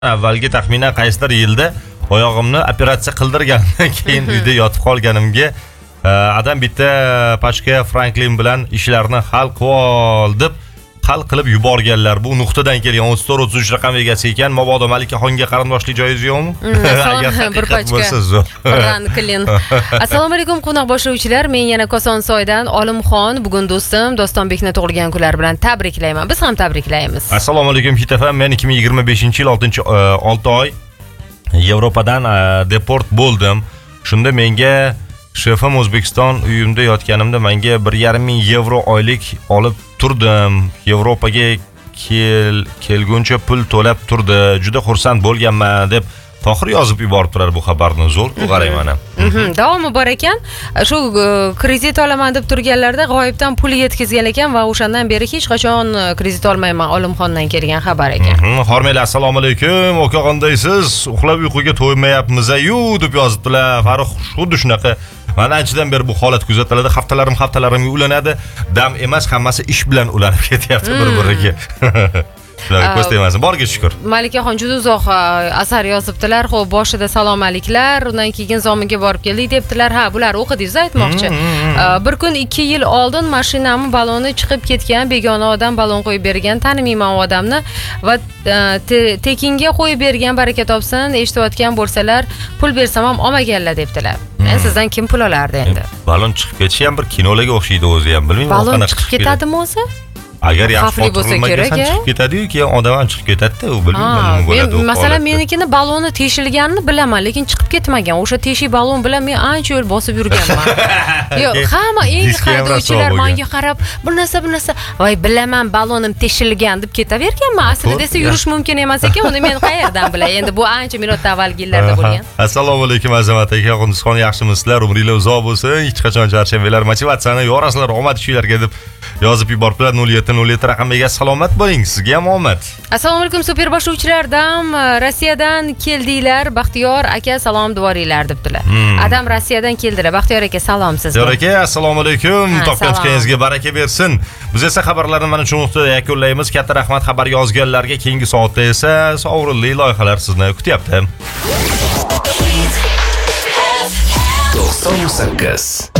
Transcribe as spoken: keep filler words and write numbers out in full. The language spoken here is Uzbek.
Avvalgi taxminan qaysidir yilda oyog'imni operatsiya qildirgandan keyin uyda yotib qolganimga adam bitta pachka Franklin bilan ishlarni hal qilib ol deb hal qilib yuborganlar. Bu nuqtadan kelgan o'ttiz to'rt o'ttiz uch raqam egasi ekan. Mabodo Malikaxonga qarindoshli joyingiz yo'qmi? Bir pachka Franklin. Assalomu alaykum qo'noq boshlovchilar. Men yana Kosonsoydan Olimxon. Bugun do'stim Dostonbekni tug'ilgan kunlari bilan tabriklayman. Biz ham tabriklaymiz. Assalomu alaykum Hit F M. Men ikki ming yigirma beshinchi yil oltinchi olti oy Yevropadan deport bo'ldim. Shunda menga shefim O'zbekiston uyimda yotganimda menga bir yarim ming yevro oylik olib turdim. Yevropaga kel kelguncha pul to'lab turdi. Juda xursand bo'lganman deb Tohir yozib yuborib turar bu xabarni. Zo'r qarayman. Davomi bor ekan. Shu kredit olaman deb turganlarda g'oyibdan pul yetkazgan ekan va o'shandan beri hech qachon kredit olmayman. Olimxondan kelgan xabar ekan. Hormaylar, assalomu alaykum. Aka qandaysiz? Uxlab uyquga to'ymayapmiz-yu deb yozibdilar. Farruh xuddi shunaqa. Mana anchadan beri bu holat kuzatiladi. Haftalarim haftalarimga ulanadi. Dam emas, hammasi ish bilan ulanib ketyapti bir-biriga. Shularga ko'z tegmasin. Borga shukr. Malikaxon juda uzoq asar yozibdilar. Xo'p, boshida salom aliklar, undan keyin zominga borib keldik debdilar. Ha, bular o'qidingiz aytmoqchi. Bir kun ikki yil oldin mashinamning baloni chiqib ketgan, begona odam balon qo'yib bergan, tanimayman u odamni va tekinga qo'yib bergan, baraka topsin, eshitayotgan bo'lsalar, pul bersam ham olmaganlar debdilar. Men sizdan kim pul olardi endi? Balon chiqib ketishi ham bir kinolarga o'xshaydi o'zi ham, bilmayman. Balon chiqib ketadimi o'zi? Agar yaxshi fotoqilmagan chiqib ketadi-yu, keyin odam ham chiqib ketadi-da, u bilmayman nima bo'ladi. Masalan, menikini baloni teshilganini bilaman, lekin chiqib ketmagan. O'sha teshik balon bilan men ancha yo'l bosib yurganman. Yo'q, hamma eng haydovchilar menga qarab, bir narsa, bir narsa, "Voy, bilaman, balonim teshilgan" deb ketaverganman. Aslida esa yurish mumkin emas ekan. Uni men qayerdan bilay? Endi bu ancha minut avvalgi yillarda bo'lgan. Assalomu alaykum azamat aka, Qunduzxon, yaxshimisizlar? Umringlar uzoq bo'lsin, hech qachon charchamanglar, motivatsiyani yorasizlar, omad ishinglarga deb yozib yuboribdilar. nol yetti nol yetti raqamiga salomat bo'ling, sizga ham omad. Assalomu alaykum super boshlovchilardan, Rossiyadan keldinglar, Baxtiyor aka salom duvoringlar debdilar. Adam Rossiyadan keldilar. Baxtiyor aka salom sizga. Baxtiyor aka assalomu alaykum. Topgan chiqingizga baraka bersin. Biz esa xabarlarni mana shu nuqtada yakunlaymiz. Katta rahmat xabar yozganlarga. Keyingi soatda esa sovrinli loyihalar sizni kutyapti. to'qson sakkiz